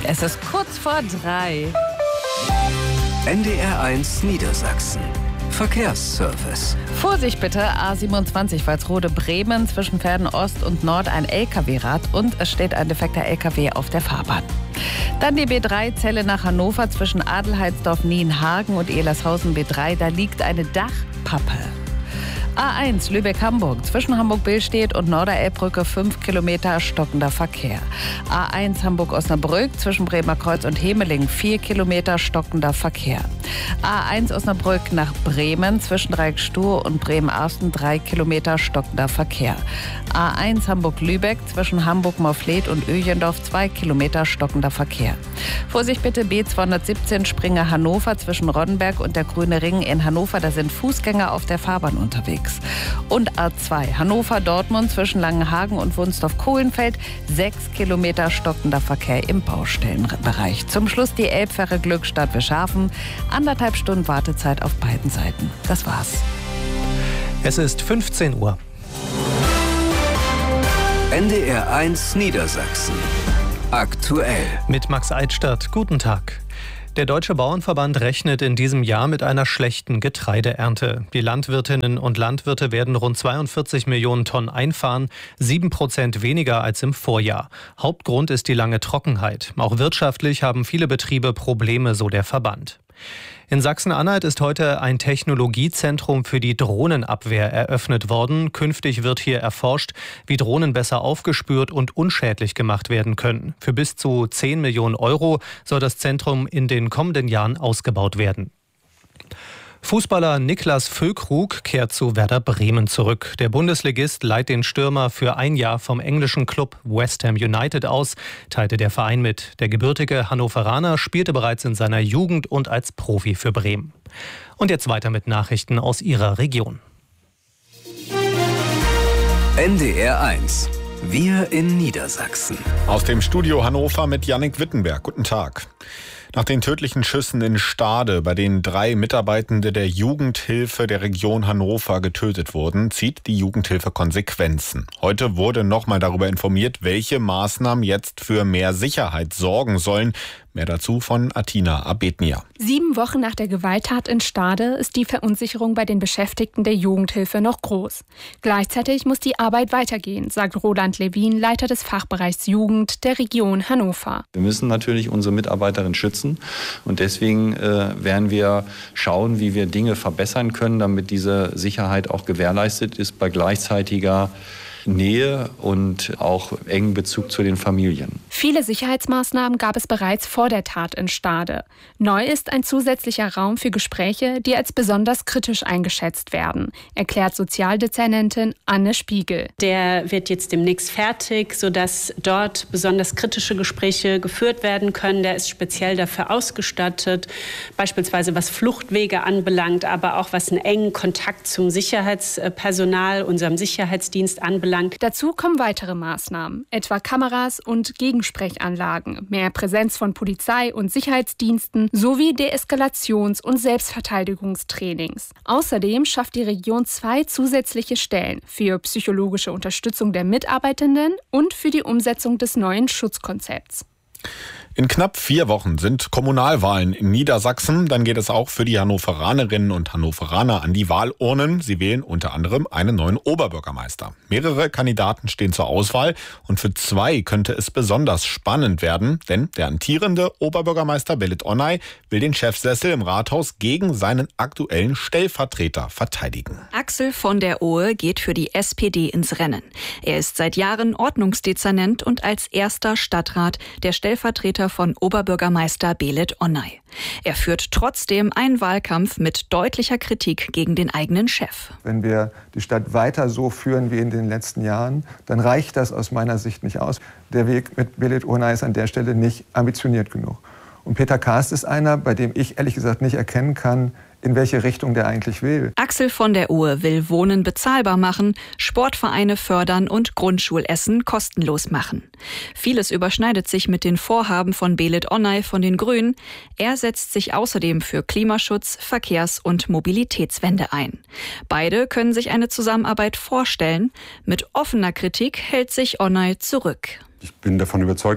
Es ist kurz vor 3. NDR1 Niedersachsen. Verkehrsservice. Vorsicht bitte, A27 Walsrode-Bremen zwischen Verden Ost und Nord ein LKW-Rad und es steht ein defekter LKW auf der Fahrbahn. Dann die B3 Celle nach Hannover zwischen Adelheidsdorf, Nienhagen und Ehlershausen B3, da liegt eine Dachpappe. A1 Lübeck-Hamburg zwischen Hamburg-Billstedt und Norderelbbrücke 5 Kilometer stockender Verkehr. A1 Hamburg-Osnabrück zwischen Bremer Kreuz und Hemeling 4 Kilometer stockender Verkehr. A1 Osnabrück nach Bremen zwischen Dreieckstuhr und Bremen-Arsten 3 Kilometer stockender Verkehr. A1 Hamburg-Lübeck zwischen Hamburg-Morfleet und Öjendorf 2 Kilometer stockender Verkehr. Vorsicht bitte B217 Springer-Hannover zwischen Roddenberg und der Grüne Ring in Hannover, da sind Fußgänger auf der Fahrbahn unterwegs. Und A2 Hannover-Dortmund zwischen Langenhagen und Wunsdorf-Kohlenfeld 6 Kilometer stockender Verkehr im Baustellenbereich. Zum Schluss die Elbfähre Glückstadt-Wischhafen, 1,5 Stunden Wartezeit auf beiden Seiten. Das war's. Es ist 15 Uhr. NDR1 Niedersachsen. Aktuell. Mit Max Eidstadt. Guten Tag. Der Deutsche Bauernverband rechnet in diesem Jahr mit einer schlechten Getreideernte. Die Landwirtinnen und Landwirte werden rund 42 Millionen Tonnen einfahren, 7% weniger als im Vorjahr. Hauptgrund ist die lange Trockenheit. Auch wirtschaftlich haben viele Betriebe Probleme, so der Verband. In Sachsen-Anhalt ist heute ein Technologiezentrum für die Drohnenabwehr eröffnet worden. Künftig wird hier erforscht, wie Drohnen besser aufgespürt und unschädlich gemacht werden können. Für bis zu 10 Millionen Euro soll das Zentrum in den kommenden Jahren ausgebaut werden. Fußballer Niklas Füllkrug kehrt zu Werder Bremen zurück. Der Bundesligist leiht den Stürmer für ein Jahr vom englischen Club West Ham United aus, teilte der Verein mit. Der gebürtige Hannoveraner spielte bereits in seiner Jugend und als Profi für Bremen. Und jetzt weiter mit Nachrichten aus Ihrer Region. NDR1. Wir in Niedersachsen. Aus dem Studio Hannover mit Jannik Wittenberg. Guten Tag. Nach den tödlichen Schüssen in Stade, bei denen 3 Mitarbeitende der Jugendhilfe der Region Hannover getötet wurden, zieht die Jugendhilfe Konsequenzen. Heute wurde nochmal darüber informiert, welche Maßnahmen jetzt für mehr Sicherheit sorgen sollen. Mehr dazu von Atina Abednia. 7 Wochen nach der Gewalttat in Stade ist die Verunsicherung bei den Beschäftigten der Jugendhilfe noch groß. Gleichzeitig muss die Arbeit weitergehen, sagt Roland Levin, Leiter des Fachbereichs Jugend der Region Hannover. Wir müssen natürlich unsere Mitarbeiterinnen schützen und deswegen werden wir schauen, wie wir Dinge verbessern können, damit diese Sicherheit auch gewährleistet ist bei gleichzeitiger Nähe und auch engen Bezug zu den Familien. Viele Sicherheitsmaßnahmen gab es bereits vor der Tat in Stade. Neu ist ein zusätzlicher Raum für Gespräche, die als besonders kritisch eingeschätzt werden, erklärt Sozialdezernentin Anne Spiegel. Der wird jetzt demnächst fertig, sodass dort besonders kritische Gespräche geführt werden können. Der ist speziell dafür ausgestattet, beispielsweise was Fluchtwege anbelangt, aber auch was einen engen Kontakt zum Sicherheitspersonal, unserem Sicherheitsdienst anbelangt. Dazu kommen weitere Maßnahmen, etwa Kameras und Gegensprechanlagen, mehr Präsenz von Polizei und Sicherheitsdiensten sowie Deeskalations- und Selbstverteidigungstrainings. Außerdem schafft die Region 2 zusätzliche Stellen für psychologische Unterstützung der Mitarbeitenden und für die Umsetzung des neuen Schutzkonzepts. In knapp 4 Wochen sind Kommunalwahlen in Niedersachsen. Dann geht es auch für die Hannoveranerinnen und Hannoveraner an die Wahlurnen. Sie wählen unter anderem einen neuen Oberbürgermeister. Mehrere Kandidaten stehen zur Auswahl und für 2 könnte es besonders spannend werden, denn der amtierende Oberbürgermeister Belit Onay will den Chefsessel im Rathaus gegen seinen aktuellen Stellvertreter verteidigen. Axel von der Ohe geht für die SPD ins Rennen. Er ist seit Jahren Ordnungsdezernent und als erster Stadtrat der Stellvertreter von Oberbürgermeister Belit Onay. Er führt trotzdem einen Wahlkampf mit deutlicher Kritik gegen den eigenen Chef. Wenn wir die Stadt weiter so führen wie in den letzten Jahren, dann reicht das aus meiner Sicht nicht aus. Der Weg mit Belit Onay ist an der Stelle nicht ambitioniert genug. Und Peter Karst ist einer, bei dem ich ehrlich gesagt nicht erkennen kann, in welche Richtung der eigentlich will. Axel von der Ohe will Wohnen bezahlbar machen, Sportvereine fördern und Grundschulessen kostenlos machen. Vieles überschneidet sich mit den Vorhaben von Belit Onay von den Grünen. Er setzt sich außerdem für Klimaschutz, Verkehrs- und Mobilitätswende ein. Beide können sich eine Zusammenarbeit vorstellen. Mit offener Kritik hält sich Onay zurück. Ich bin davon überzeugt, dass sich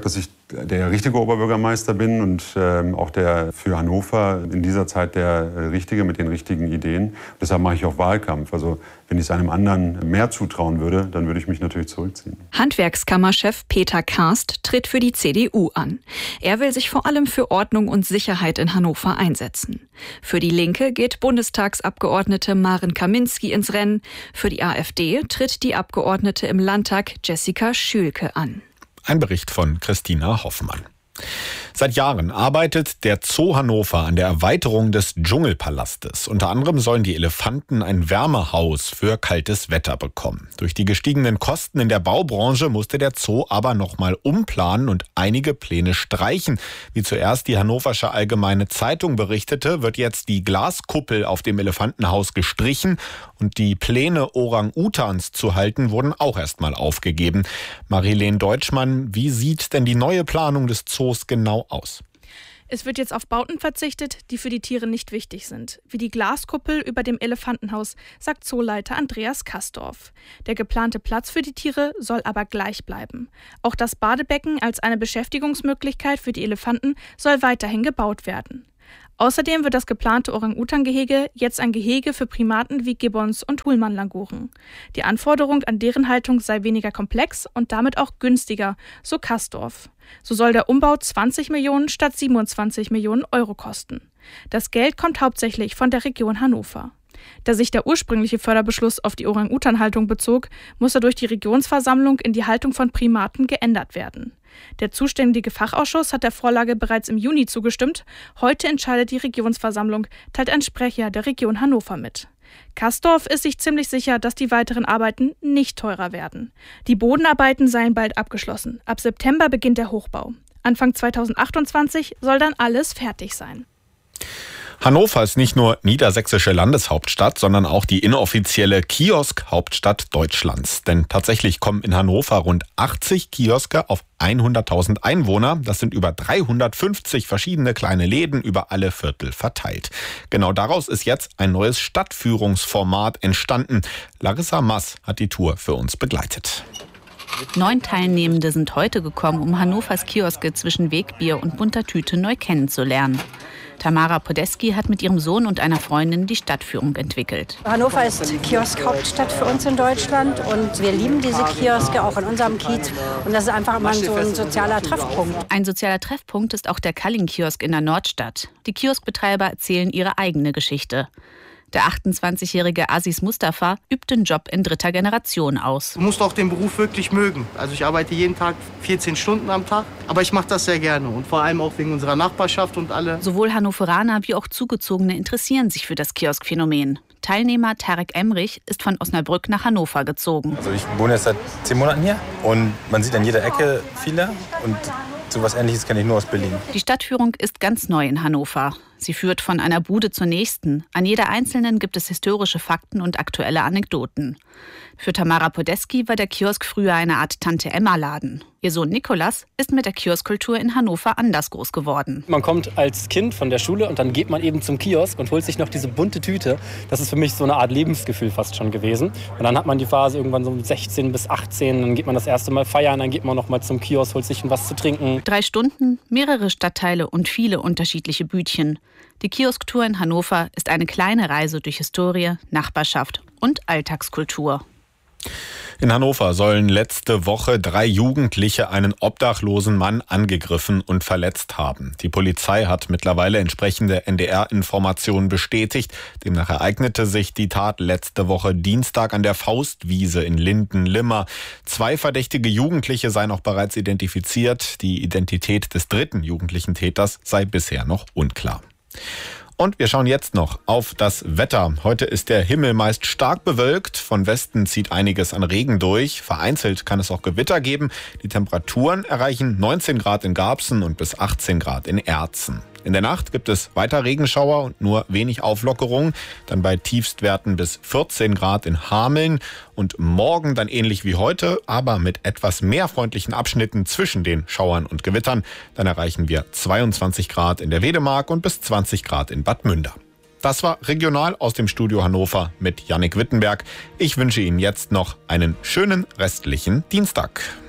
der richtige Oberbürgermeister bin und auch der für Hannover in dieser Zeit der Richtige mit den richtigen Ideen. Deshalb mache ich auch Wahlkampf. Also wenn ich es einem anderen mehr zutrauen würde, dann würde ich mich natürlich zurückziehen. Handwerkskammerchef Peter Karst tritt für die CDU an. Er will sich vor allem für Ordnung und Sicherheit in Hannover einsetzen. Für die Linke geht Bundestagsabgeordnete Maren Kaminski ins Rennen. Für die AfD tritt die Abgeordnete im Landtag Jessica Schülke an. Ein Bericht von Christina Hoffmann. Seit Jahren arbeitet der Zoo Hannover an der Erweiterung des Dschungelpalastes. Unter anderem sollen die Elefanten ein Wärmehaus für kaltes Wetter bekommen. Durch die gestiegenen Kosten in der Baubranche musste der Zoo aber nochmal umplanen und einige Pläne streichen. Wie zuerst die Hannoversche Allgemeine Zeitung berichtete, wird jetzt die Glaskuppel auf dem Elefantenhaus gestrichen und die Pläne, Orang-Utans zu halten, wurden auch erstmal aufgegeben. Marilene Deutschmann, wie sieht denn die neue Planung des Zoos genau aus? Es wird jetzt auf Bauten verzichtet, die für die Tiere nicht wichtig sind, wie die Glaskuppel über dem Elefantenhaus, sagt Zooleiter Andreas Kastorf. Der geplante Platz für die Tiere soll aber gleich bleiben. Auch das Badebecken als eine Beschäftigungsmöglichkeit für die Elefanten soll weiterhin gebaut werden. Außerdem wird das geplante Orang-Utan-Gehege jetzt ein Gehege für Primaten wie Gibbons und Huhlmann-Languren. Die Anforderung an deren Haltung sei weniger komplex und damit auch günstiger, so Kastorf. So soll der Umbau 20 Millionen statt 27 Millionen Euro kosten. Das Geld kommt hauptsächlich von der Region Hannover. Da sich der ursprüngliche Förderbeschluss auf die Orang-Utan-Haltung bezog, muss er durch die Regionsversammlung in die Haltung von Primaten geändert werden. Der zuständige Fachausschuss hat der Vorlage bereits im Juni zugestimmt. Heute entscheidet die Regionsversammlung, teilt ein Sprecher der Region Hannover mit. Kastorf ist sich ziemlich sicher, dass die weiteren Arbeiten nicht teurer werden. Die Bodenarbeiten seien bald abgeschlossen. Ab September beginnt der Hochbau. Anfang 2028 soll dann alles fertig sein. Hannover ist nicht nur niedersächsische Landeshauptstadt, sondern auch die inoffizielle Kiosk-Hauptstadt Deutschlands. Denn tatsächlich kommen in Hannover rund 80 Kioske auf 100.000 Einwohner. Das sind über 350 verschiedene kleine Läden über alle Viertel verteilt. Genau daraus ist jetzt ein neues Stadtführungsformat entstanden. Larissa Mass hat die Tour für uns begleitet. 9 Teilnehmende sind heute gekommen, um Hannovers Kioske zwischen Wegbier und bunter Tüte neu kennenzulernen. Tamara Podeski hat mit ihrem Sohn und einer Freundin die Stadtführung entwickelt. Hannover ist Kiosk-Hauptstadt für uns in Deutschland und wir lieben diese Kioske auch in unserem Kiez. Und das ist einfach immer so ein sozialer Treffpunkt. Ein sozialer Treffpunkt ist auch der Kalling-Kiosk in der Nordstadt. Die Kioskbetreiber erzählen ihre eigene Geschichte. Der 28-jährige Aziz Mustafa übt den Job in 3. Generation aus. Du musst auch den Beruf wirklich mögen. Also ich arbeite jeden Tag 14 Stunden am Tag, aber ich mache das sehr gerne und vor allem auch wegen unserer Nachbarschaft und alle. Sowohl Hannoveraner wie auch Zugezogene interessieren sich für das Kioskphänomen. Teilnehmer Tarek Emrich ist von Osnabrück nach Hannover gezogen. Also ich wohne jetzt seit 10 Monaten hier und man sieht an jeder Ecke viele und so was Ähnliches kenne ich nur aus Berlin. Die Stadtführung ist ganz neu in Hannover. Sie führt von einer Bude zur nächsten. An jeder einzelnen gibt es historische Fakten und aktuelle Anekdoten. Für Tamara Podeski war der Kiosk früher eine Art Tante-Emma-Laden. Ihr Sohn Nikolas ist mit der Kioskkultur in Hannover anders groß geworden. Man kommt als Kind von der Schule und dann geht man eben zum Kiosk und holt sich noch diese bunte Tüte. Das ist für mich so eine Art Lebensgefühl fast schon gewesen. Und dann hat man die Phase irgendwann so 16 bis 18, dann geht man das erste Mal feiern, dann geht man noch mal zum Kiosk, holt sich was zu trinken. 3 Stunden, mehrere Stadtteile und viele unterschiedliche Bütchen. Die Kiosktour in Hannover ist eine kleine Reise durch Historie, Nachbarschaft und Alltagskultur. In Hannover sollen letzte Woche 3 Jugendliche einen obdachlosen Mann angegriffen und verletzt haben. Die Polizei hat mittlerweile entsprechende NDR-Informationen bestätigt. Demnach ereignete sich die Tat letzte Woche Dienstag an der Faustwiese in Linden-Limmer. 2 verdächtige Jugendliche seien auch bereits identifiziert. Die Identität des 3. jugendlichen Täters sei bisher noch unklar. Und wir schauen jetzt noch auf das Wetter. Heute ist der Himmel meist stark bewölkt. Von Westen zieht einiges an Regen durch. Vereinzelt kann es auch Gewitter geben. Die Temperaturen erreichen 19 Grad in Garbsen und bis 18 Grad in Erzen. In der Nacht gibt es weiter Regenschauer und nur wenig Auflockerung. Dann bei Tiefstwerten bis 14 Grad in Hameln. Und morgen dann ähnlich wie heute, aber mit etwas mehr freundlichen Abschnitten zwischen den Schauern und Gewittern. Dann erreichen wir 22 Grad in der Wedemark und bis 20 Grad in Bad Münder. Das war Regional aus dem Studio Hannover mit Jannik Wittenberg. Ich wünsche Ihnen jetzt noch einen schönen restlichen Dienstag.